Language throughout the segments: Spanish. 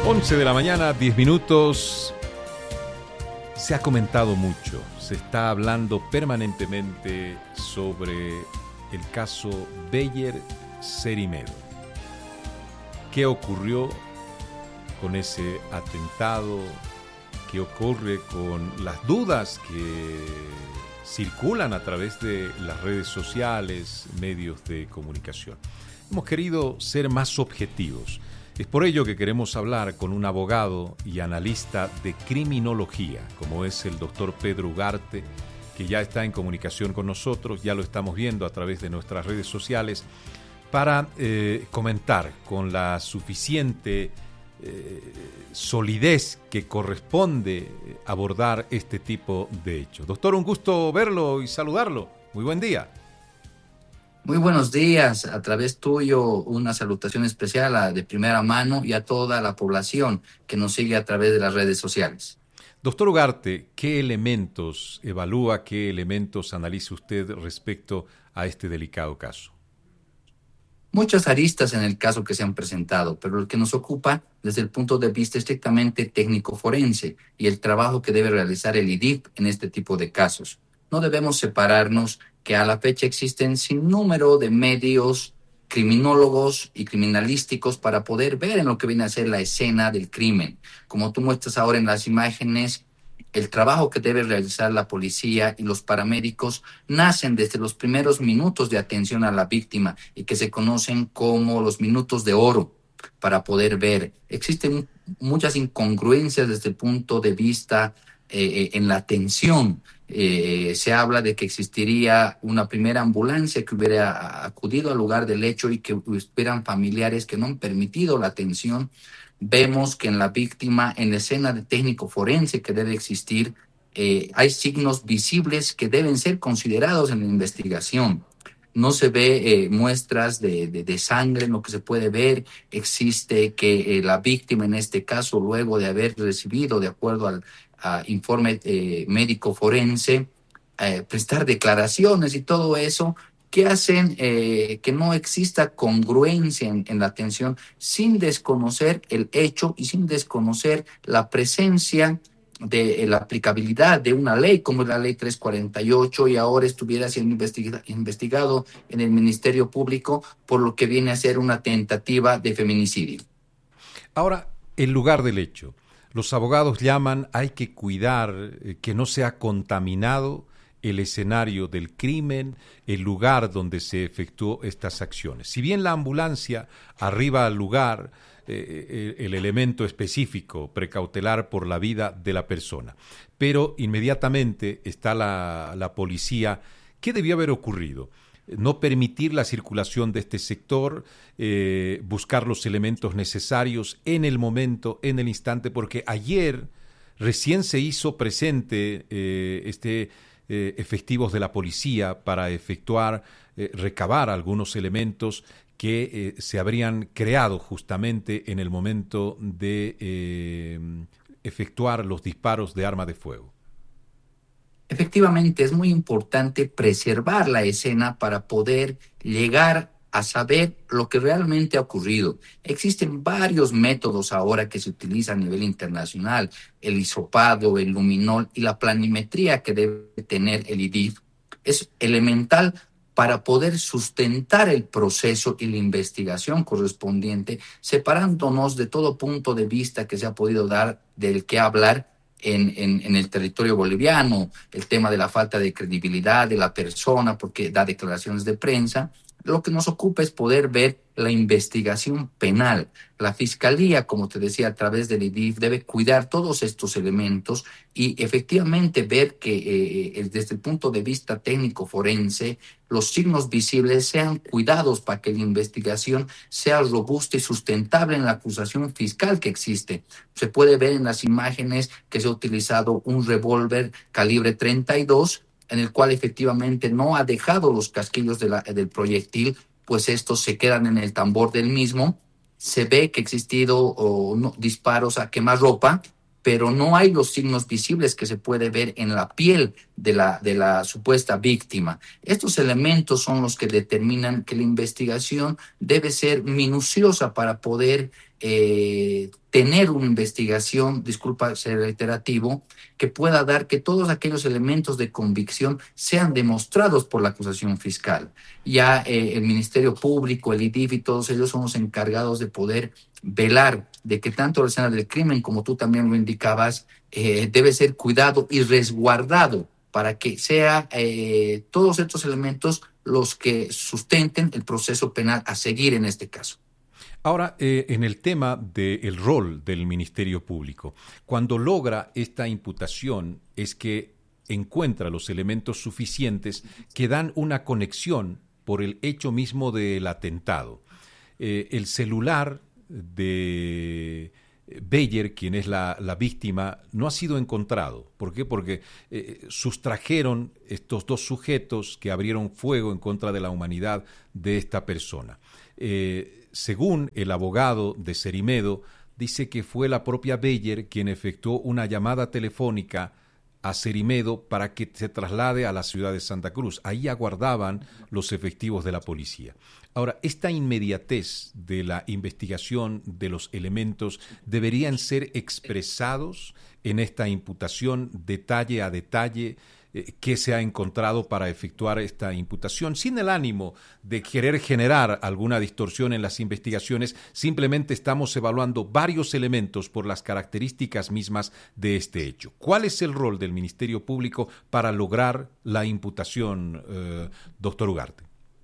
11 de la mañana, 10 minutos. Se ha comentado mucho, se está hablando permanentemente sobre el caso Beyer-Cerimedo. ¿Qué ocurrió con ese atentado? ¿Qué ocurre con las dudas que circulan a través de las redes sociales, medios de comunicación? Hemos querido ser más objetivos. Es por ello que queremos hablar con un abogado y analista de criminología, como es el doctor Pedro Ugarte, que ya está en comunicación con nosotros, ya lo estamos viendo a través de nuestras redes sociales, para comentar con la suficiente solidez que corresponde abordar este tipo de hechos. Doctor, un gusto verlo y saludarlo. Muy buen día. Muy buenos días. A través tuyo, una salutación especial de primera mano y a toda la población que nos sigue a través de las redes sociales. Doctor Ugarte, ¿qué elementos evalúa, qué elementos analiza usted respecto a este delicado caso? Muchas aristas en el caso que se han presentado, pero lo que nos ocupa desde el punto de vista estrictamente técnico-forense y el trabajo que debe realizar el IDIF en este tipo de casos. No debemos separarnos que a la fecha existen sin número de medios criminólogos y criminalísticos para poder ver en lo que viene a ser la escena del crimen. Como tú muestras ahora en las imágenes, el trabajo que debe realizar la policía y los paramédicos nacen desde los primeros minutos de atención a la víctima y que se conocen como los minutos de oro para poder ver. Existen muchas incongruencias desde el punto de vista en la atención. Se habla de que existiría una primera ambulancia que hubiera acudido al lugar del hecho y que hubieran familiares que no han permitido la atención. Vemos que en la víctima, en la escena de técnico forense que debe existir, hay signos visibles que deben ser considerados en la investigación. No se ve muestras de sangre en lo que se puede ver. Existe que la víctima, en este caso, luego de haber recibido, de acuerdo al informe médico forense, prestar declaraciones y todo eso, que hacen que no exista congruencia en la atención, sin desconocer el hecho y sin desconocer la presencia de la aplicabilidad de una ley como es la ley 348 y ahora estuviera siendo investigado en el Ministerio Público por lo que viene a ser una tentativa de feminicidio. Ahora, el lugar del hecho. Los abogados llaman, hay que cuidar que no sea contaminado el escenario del crimen, el lugar donde se efectuó estas acciones. Si bien la ambulancia arriba al lugar, el elemento específico precautelar por la vida de la persona, pero inmediatamente está la policía. ¿Qué debió haber ocurrido? No permitir la circulación de este sector, buscar los elementos necesarios en el momento, en el instante, porque ayer recién se hizo presente efectivos de la policía para efectuar, recabar algunos elementos que se habrían creado justamente en el momento de efectuar los disparos de arma de fuego. Efectivamente, es muy importante preservar la escena para poder llegar a saber lo que realmente ha ocurrido. Existen varios métodos ahora que se utilizan a nivel internacional, el hisopado, el luminol y la planimetría que debe tener el IDIF. Es elemental para poder sustentar el proceso y la investigación correspondiente, separándonos de todo punto de vista que se ha podido dar, del que hablar en el territorio boliviano, el tema de la falta de credibilidad de la persona porque da declaraciones de prensa. Lo que nos ocupa es poder ver la investigación penal. La Fiscalía, como te decía, a través del IDIF, debe cuidar todos estos elementos y efectivamente ver que desde el punto de vista técnico forense, los signos visibles sean cuidados para que la investigación sea robusta y sustentable en la acusación fiscal que existe. Se puede ver en las imágenes que se ha utilizado un revólver calibre 32, en el cual efectivamente no ha dejado los casquillos del proyectil, pues estos se quedan en el tambor del mismo. Se ve que ha existido disparos a quemarropa, pero no hay los signos visibles que se puede ver en la piel de la supuesta víctima. Estos elementos son los que determinan que la investigación debe ser minuciosa para poder tener una investigación, disculpa ser reiterativo, que pueda dar que todos aquellos elementos de convicción sean demostrados por la acusación fiscal. Ya el Ministerio Público, el IDIF y todos ellos son los encargados de poder velar de que tanto la escena del crimen, como tú también lo indicabas, debe ser cuidado y resguardado para que sea todos estos elementos los que sustenten el proceso penal a seguir en este caso. Ahora, en el tema del rol del Ministerio Público, cuando logra esta imputación es que encuentra los elementos suficientes que dan una conexión por el hecho mismo del atentado. El celular de Beyer, quien es la víctima, no ha sido encontrado. ¿Por qué? Porque sustrajeron estos dos sujetos que abrieron fuego en contra de la humanidad de esta persona. Según el abogado de Cerimedo, dice que fue la propia Beyer quien efectuó una llamada telefónica a Cerimedo para que se traslade a la ciudad de Santa Cruz. Ahí aguardaban los efectivos de la policía. Ahora, esta inmediatez de la investigación de los elementos deberían ser expresados en esta imputación detalle a detalle qué se ha encontrado para efectuar esta imputación, sin el ánimo de querer generar alguna distorsión en las investigaciones. Simplemente estamos evaluando varios elementos por las características mismas de este hecho. ¿Cuál es el rol del Ministerio Público para lograr la imputación, doctor Ugarte?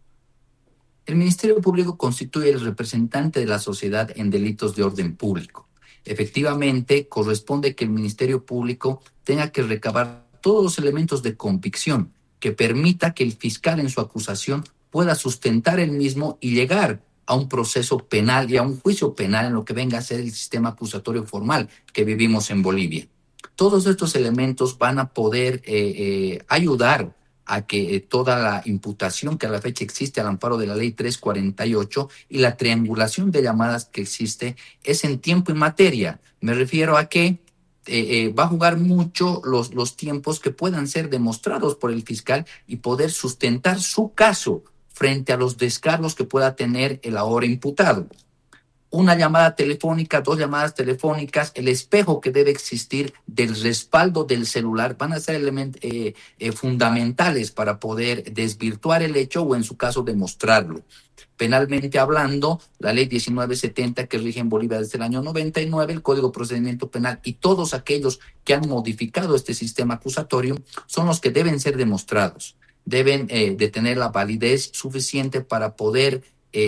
El Ministerio Público constituye el representante de la sociedad en delitos de orden público. Efectivamente, corresponde que el Ministerio Público tenga que recabar todos los elementos de convicción que permita que el fiscal en su acusación pueda sustentar el mismo y llegar a un proceso penal y a un juicio penal en lo que venga a ser el sistema acusatorio formal que vivimos en Bolivia. Todos estos elementos van a poder ayudar a que toda la imputación que a la fecha existe al amparo de la ley 348 y la triangulación de llamadas que existe es en tiempo y materia. Me refiero a que va a jugar mucho los tiempos que puedan ser demostrados por el fiscal y poder sustentar su caso frente a los descargos que pueda tener el ahora imputado. Una llamada telefónica, dos llamadas telefónicas, el espejo que debe existir del respaldo del celular van a ser elementos fundamentales para poder desvirtuar el hecho o en su caso demostrarlo. Penalmente hablando, la ley 1970 que rige en Bolivia desde el año 99, el Código de Procedimiento Penal y todos aquellos que han modificado este sistema acusatorio son los que deben ser demostrados. Deben de tener la validez suficiente para poder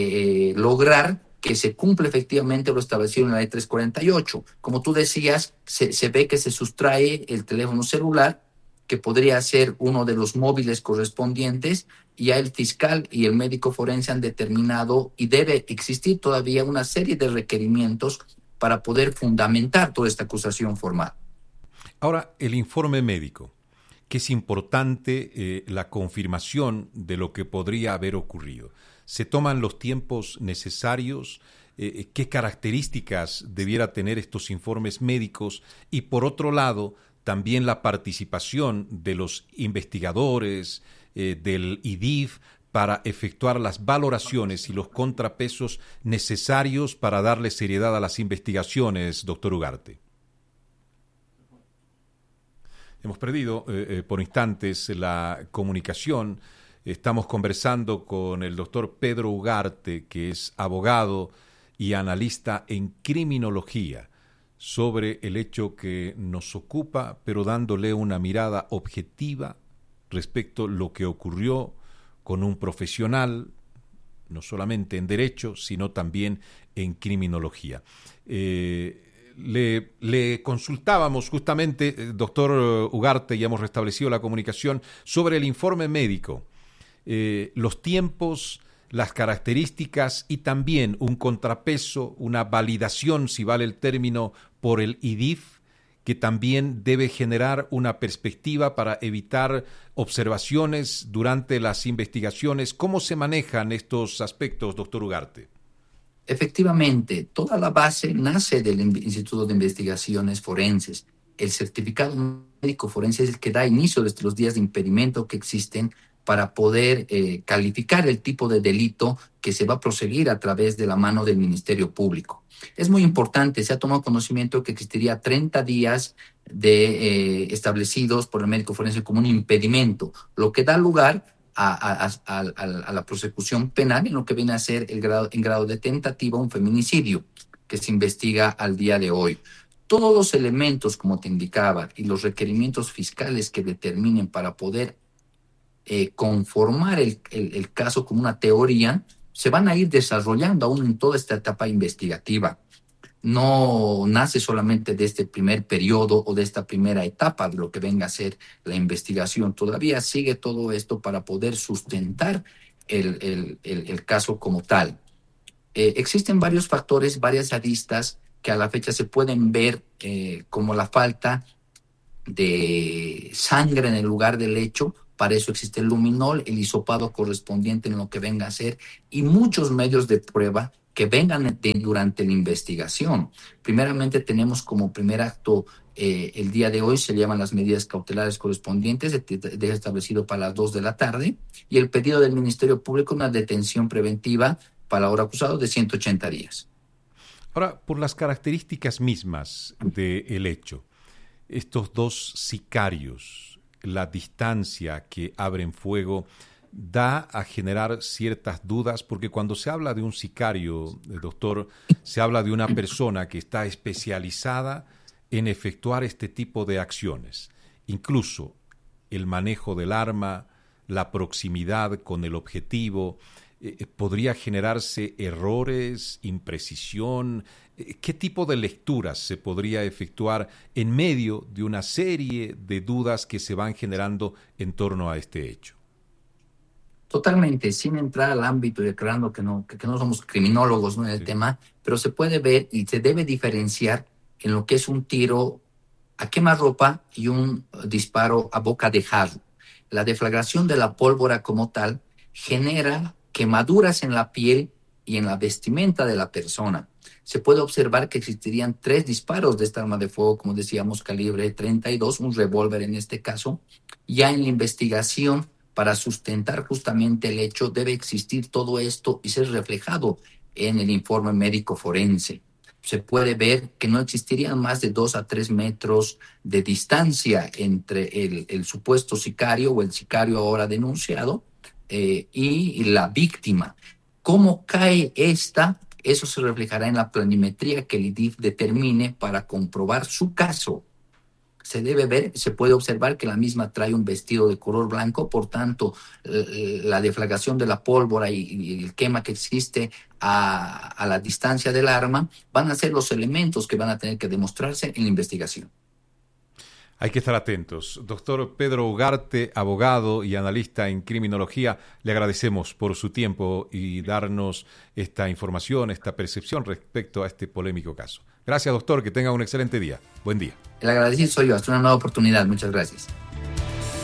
lograr que se cumple efectivamente lo establecido en la ley 348. Como tú decías, se ve que se sustrae el teléfono celular, que podría ser uno de los móviles correspondientes, y ya el fiscal y el médico forense han determinado y debe existir todavía una serie de requerimientos para poder fundamentar toda esta acusación formal. Ahora, el informe médico, que es importante la confirmación de lo que podría haber ocurrido. ¿Se toman los tiempos necesarios? ¿Qué características debiera tener estos informes médicos? Y por otro lado, también la participación de los investigadores, del IDIF, para efectuar las valoraciones y los contrapesos necesarios para darle seriedad a las investigaciones, doctor Ugarte. Hemos perdido por instantes la comunicación. Estamos conversando con el doctor Pedro Ugarte, que es abogado y analista en criminología, sobre el hecho que nos ocupa, pero dándole una mirada objetiva respecto a lo que ocurrió con un profesional, no solamente en derecho, sino también en criminología. Le consultábamos justamente, doctor Ugarte, y hemos restablecido la comunicación, sobre el informe médico. Los tiempos, las características y también un contrapeso, una validación, si vale el término, por el IDIF, que también debe generar una perspectiva para evitar observaciones durante las investigaciones. ¿Cómo se manejan estos aspectos, doctor Ugarte? Efectivamente, toda la base nace del Instituto de Investigaciones Forenses. El certificado médico forense es el que da inicio desde los días de impedimento que existen para poder calificar el tipo de delito que se va a proseguir a través de la mano del Ministerio Público. Es muy importante, se ha tomado conocimiento que existiría 30 días establecidos por el médico forense como un impedimento, lo que da lugar a la prosecución penal en lo que viene a ser en grado de tentativa un feminicidio que se investiga al día de hoy. Todos los elementos, como te indicaba, y los requerimientos fiscales que determinen para poder conformar el caso como una teoría, se van a ir desarrollando aún en toda esta etapa investigativa. No nace solamente de este primer periodo o de esta primera etapa de lo que venga a ser la investigación. Todavía sigue todo esto para poder sustentar el caso como tal. Existen varios factores, varias aristas que a la fecha se pueden ver como la falta de sangre en el lugar del hecho. Para eso existe el luminol, el hisopado correspondiente en lo que venga a ser y muchos medios de prueba que vengan durante la investigación. Primeramente tenemos como primer acto el día de hoy, se llaman las medidas cautelares correspondientes, deja establecido para las 2 de la tarde, y el pedido del Ministerio Público, una detención preventiva para ahora acusado de 180 días. Ahora, por las características mismas del hecho, estos dos sicarios, la distancia que abren fuego, da a generar ciertas dudas, porque cuando se habla de un sicario, doctor, se habla de una persona que está especializada en efectuar este tipo de acciones. Incluso el manejo del arma, la proximidad con el objetivo, ¿podría generarse errores, imprecisión? ¿Qué tipo de lecturas se podría efectuar en medio de una serie de dudas que se van generando en torno a este hecho? Totalmente, sin entrar al ámbito y declarando que no somos criminólogos, ¿no?, en el tema, pero se puede ver y se debe diferenciar en lo que es un tiro a quemarropa y un disparo a boca de jarro. La deflagración de la pólvora como tal genera quemaduras en la piel y en la vestimenta de la persona. Se puede observar que existirían 3 disparos de esta arma de fuego, como decíamos, calibre 32, un revólver en este caso. Ya en la investigación, para sustentar justamente el hecho, debe existir todo esto y ser reflejado en el informe médico forense. Se puede ver que no existirían más de 2 a 3 metros de distancia entre el supuesto sicario o el sicario ahora denunciado y la víctima. ¿Cómo cae esta? Eso se reflejará en la planimetría que el IDIF determine para comprobar su caso. Se debe ver, se puede observar que la misma trae un vestido de color blanco, por tanto, la deflagración de la pólvora y el quema que existe a la distancia del arma van a ser los elementos que van a tener que demostrarse en la investigación. Hay que estar atentos. Doctor Pedro Ugarte, abogado y analista en criminología, le agradecemos por su tiempo y darnos esta información, esta percepción respecto a este polémico caso. Gracias, doctor, que tenga un excelente día. Buen día. El agradecido soy yo. Hasta una nueva oportunidad. Muchas gracias.